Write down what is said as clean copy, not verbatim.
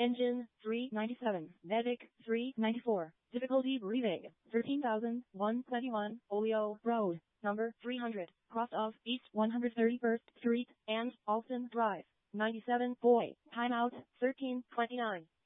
Engine 397. Medic 394. Difficulty breathing 13,121. Olio Road, number 300, cross of East 131st Street and Alston Drive. 97 Boy. Timeout 13:29.